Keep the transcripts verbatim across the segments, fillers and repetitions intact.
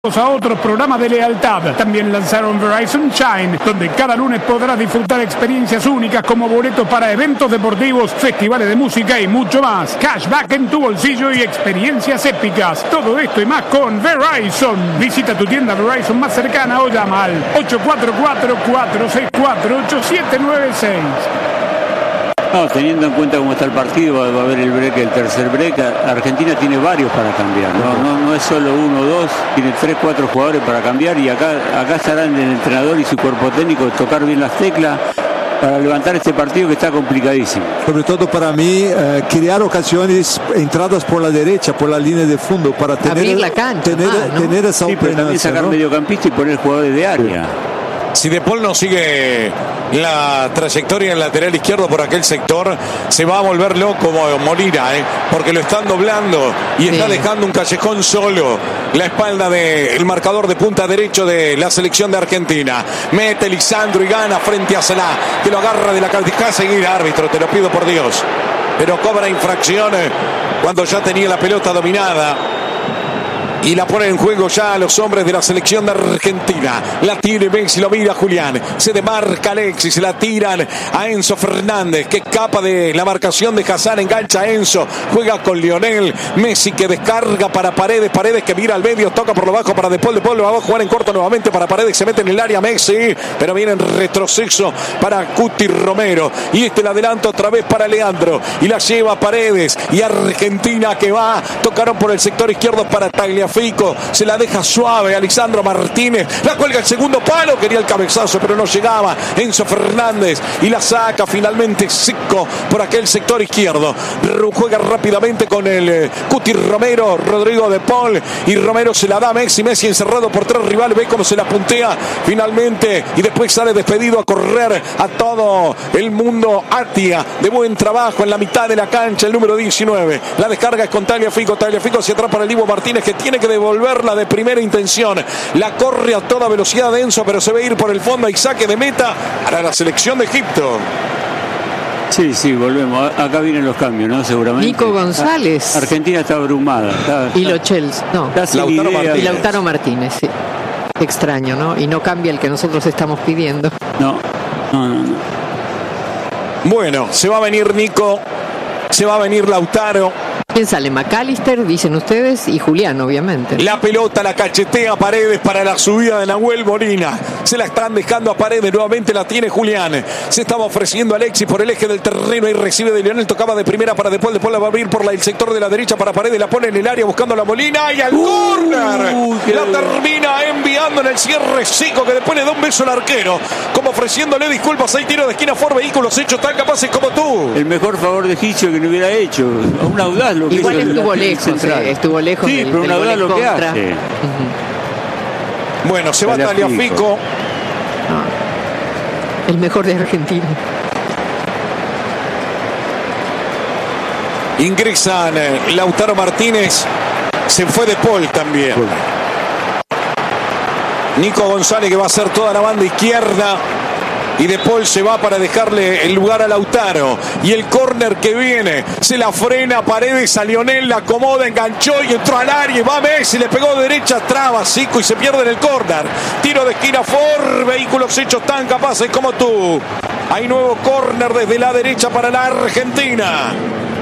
A otros programas de lealtad. También lanzaron Verizon Shine, donde cada lunes podrás disfrutar experiencias únicas como boletos para eventos deportivos, festivales de música y mucho más. Cashback en tu bolsillo y experiencias épicas. Todo esto y más con Verizon. Visita tu tienda Verizon más cercana o llama al ocho cuatro cuatro, cuatro seis cuatro, ocho siete nueve seis. No, teniendo en cuenta cómo está el partido, va a haber el break, el tercer break. Argentina tiene varios para cambiar, no, no, no es solo uno o dos, tiene tres, cuatro jugadores para cambiar y acá, acá estarán el entrenador y su cuerpo técnico tocar bien las teclas para levantar este partido que está complicadísimo. Sobre todo para mí, eh, crear ocasiones, entradas por la derecha, por la línea de fondo, para tener, abrir la cancha, tener, ah, ¿no? tener esa sí, pero también sacar, ¿no?, mediocampista y poner jugadores de área. Si De Paul no sigue la trayectoria en lateral izquierdo por aquel sector, se va a volver loco Molina, ¿eh? Porque lo están doblando y sí, está dejando un callejón solo. La espalda del marcador de punta derecho de la selección de Argentina. Mete Lisandro y gana frente a Salah, que lo agarra de la cabeza. Deja seguir, árbitro, te lo pido por Dios. Pero cobra infracciones cuando ya tenía la pelota dominada. Y la pone en juego ya a los hombres de la selección de Argentina. La tiene Messi, lo mira Julián. Se demarca Alexis, se la tiran a Enzo Fernández, que escapa de la marcación de Hazard, engancha a Enzo, juega con Lionel. Messi que descarga para Paredes, Paredes que mira al medio, toca por lo bajo para De Paul, De Paul lo va a jugar en corto nuevamente para Paredes, se mete en el área Messi, pero viene en retroceso para Cuti Romero. Y este la adelanta otra vez para Leandro. Y la lleva Paredes. Y Argentina que va, tocaron por el sector izquierdo para Tagliafico. Se la deja suave a Lisandro Martínez, la cuelga el segundo palo, quería el cabezazo pero no llegaba Enzo Fernández y la saca finalmente seco por aquel sector izquierdo. Juega rápidamente con el eh, Cuti Romero, Rodrigo De Paul, y Romero se la da a Messi, Messi encerrado por tres rivales, ve cómo se la puntea finalmente y después sale despedido a correr a todo el mundo. Atia, de buen trabajo en la mitad de la cancha, el número diecinueve, la descarga es con Tagliafico, Tagliafico hacia atrás para el Dibu Martínez, que tiene que devolverla de primera intención. La corre a toda velocidad de Enzo, pero se ve ir por el fondo y saque de meta para la selección de Egipto. Sí, sí, volvemos. Acá vienen los cambios, ¿no? Seguramente. Nico González. Argentina está abrumada. Está, y Lo Chelsea, no. Lautaro Martínez. Y Lautaro Martínez, sí. Extraño, ¿no? Y no cambia el que nosotros estamos pidiendo. No, no, no, no. Bueno, se va a venir Nico, se va a venir Lautaro. ¿Quién sale? McAllister, dicen ustedes, y Julián, obviamente. La pelota la cachetea Paredes para la subida de Nahuel Molina. Se la están dejando a Paredes, nuevamente la tiene Julián. Se estaba ofreciendo Alexis por el eje del terreno y recibe de Lionel, tocaba de primera para después, después la va a abrir por la, el sector de la derecha para Paredes, la pone en el área buscando a la Molina y al uh, córner. Uh, la termina enviando en el cierre seco, que después le da un beso al arquero, como ofreciéndole disculpas. Hay tiro de esquina por vehículos hechos tan capaces como tú. El mejor favor de Hicho que no hubiera hecho. Un audaz. Igual estuvo lejos, eh, estuvo lejos. Sí, del, pero una verdad lo que contra. hace. Uh-huh. Bueno, se va Tagliafico. Ah, el mejor de Argentina. Ingresan Lautaro Martínez. Se fue De Paul también. Nico González, que va a hacer toda la banda izquierda. Y De Paul se va para dejarle el lugar a Lautaro. Y el córner que viene, se la frena Paredes a Lionel, la acomoda, enganchó y entró al área. Y va Messi, le pegó de derecha, traba, Zico, y se pierde en el córner. Tiro de esquina for vehículos hechos tan capaces como tú. Hay nuevo córner desde la derecha para la Argentina.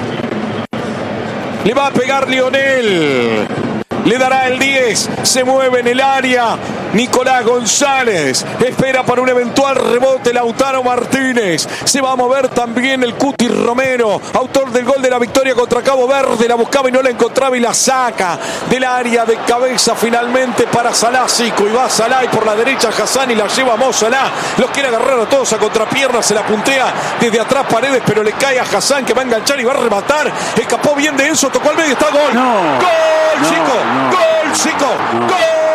Le va a pegar Lionel. Le dará el diez, se mueve en el área Nicolás González, espera para un eventual rebote Lautaro Martínez, se va a mover también el Cuti Romero, autor del gol de la victoria contra Cabo Verde, la buscaba y no la encontraba y la saca del área de cabeza finalmente para Salah, Zico, y va Salah y por la derecha Hassan y la lleva a Mo Salah, los quiere agarrar a todos a contrapierna, se la puntea desde atrás Paredes, pero le cae a Hassan, que va a enganchar y va a rematar, escapó bien de Enzo, tocó al medio, está gol, no, gol, no, Zico, no, gol, Zico, no. gol.